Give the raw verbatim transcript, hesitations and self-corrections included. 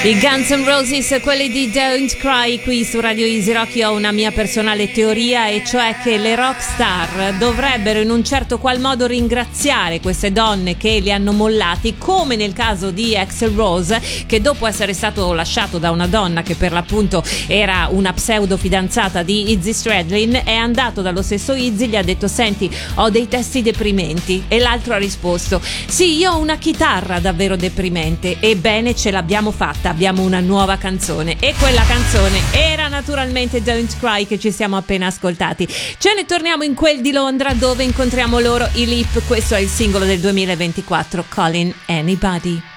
I Guns N' Roses, quelli di Don't Cry, qui su Radio Easy Rock. Io ho una mia personale teoria, e cioè che le rockstar dovrebbero in un certo qual modo ringraziare queste donne che li hanno mollati, come nel caso di Axl Rose, che dopo essere stato lasciato da una donna che per l'appunto era una pseudo fidanzata di Izzy Stradlin, è andato dallo stesso Izzy, gli ha detto: senti, ho dei testi deprimenti, e l'altro ha risposto: sì, io ho una chitarra davvero deprimente. Ebbene, ce l'abbiamo fatta, abbiamo una nuova canzone, e quella canzone era naturalmente Don't Cry, che ci siamo appena ascoltati. Ce ne torniamo in quel di Londra, dove incontriamo loro, i Lip. Questo è il singolo del duemilaventiquattro, Calling Anybody.